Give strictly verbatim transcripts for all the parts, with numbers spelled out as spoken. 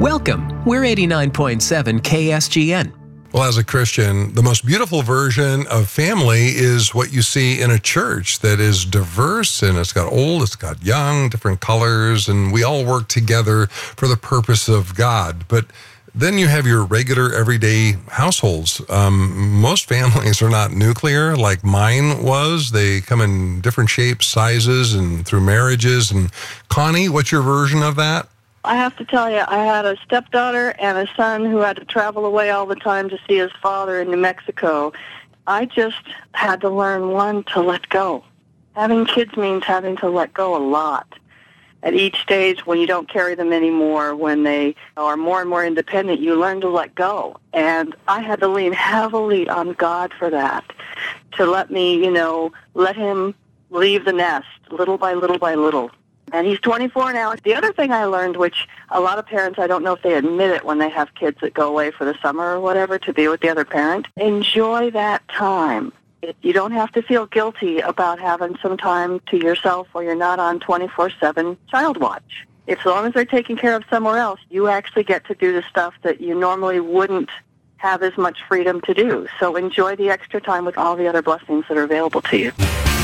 Welcome. We're eighty-nine point seven K S G N. Well, as a Christian, the most beautiful version of family is what you see in a church that is diverse, and it's got old, it's got young, different colors, and we all work together for the purpose of God. But then you have your regular, everyday households. Um, most families are not nuclear like mine was. They come in different shapes, sizes, and through marriages. And Connie, what's your version of that? I have to tell you, I had a stepdaughter and a son who had to travel away all the time to see his father in New Mexico. I just had to learn, one, to let go. Having kids means having to let go a lot. At each stage, when you don't carry them anymore, when they are more and more independent, you learn to let go. And I had to lean heavily on God for that, to let me, you know, let him leave the nest little by little by little. And he's twenty-four now. The other thing I learned, which a lot of parents, I don't know if they admit it when they have kids that go away for the summer or whatever to be with the other parent, enjoy that time. It, you don't have to feel guilty about having some time to yourself where you're not on twenty-four seven child watch. As long as they're taken care of somewhere else, you actually get to do the stuff that you normally wouldn't have as much freedom to do. So enjoy the extra time with all the other blessings that are available to you.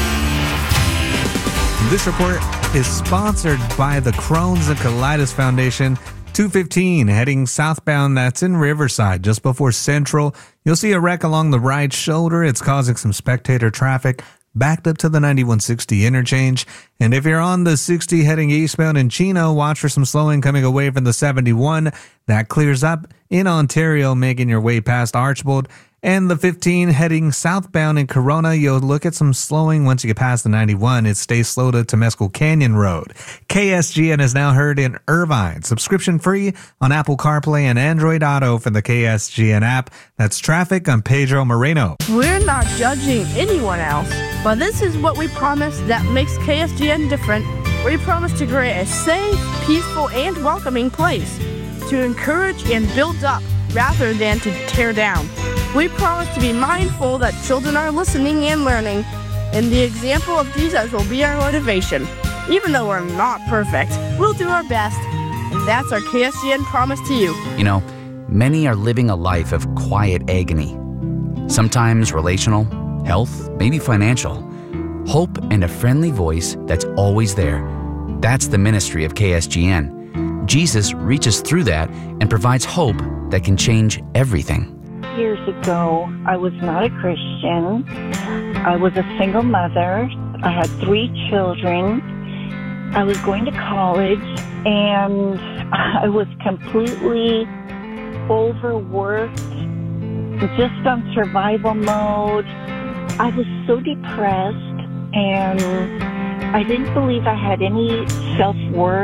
This report is sponsored by the Crohn's and Colitis Foundation. two fifteen heading southbound, that's in Riverside, just before Central. You'll see a wreck along the right shoulder. It's causing some spectator traffic backed up to the ninety-one sixty interchange. And if you're on the sixty heading eastbound in Chino, watch for some slowing coming away from the seventy-one. That clears up in Ontario, making your way past Archbold. And the fifteen heading southbound in Corona, you'll look at some slowing once you get past the ninety-one. It stays slow to Temescal Canyon Road. K S G N is now heard in Irvine. Subscription free on Apple CarPlay and Android Auto for the K S G N app. That's traffic on Pedro Moreno. We're not judging anyone else, but this is what we promise that makes K S G N different. We promise to create a safe, peaceful, and welcoming place to encourage and build up rather than to tear down. We promise to be mindful that children are listening and learning, and the example of Jesus will be our motivation. Even though we're not perfect, we'll do our best, and that's our K S G N promise to you. You know, many are living a life of quiet agony. Sometimes relational, health, maybe financial. Hope and a friendly voice that's always there. That's the ministry of K S G N. Jesus reaches through that and provides hope that can change everything. Years ago, I was not a Christian. I was a single mother. I had three children. I was going to college, and I was completely overworked, just on survival mode. I was so depressed, and I didn't believe I had any self-worth.